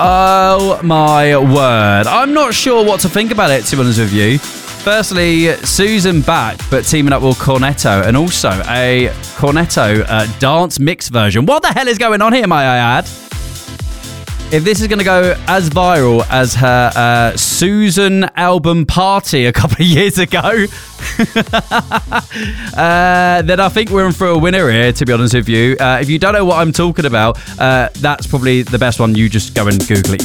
Oh my word. I'm not sure what to think about it, to be honest with you. Firstly, Susan back, but teaming up with Cornetto, and also a Cornetto dance mix version. What the hell is going on here, may I add? If this is going to go as viral as her Susan album Party a couple of years ago, then I think we're in for a winner here, to be honest with you. If you don't know what I'm talking about, that's probably the best one. You just go and Google it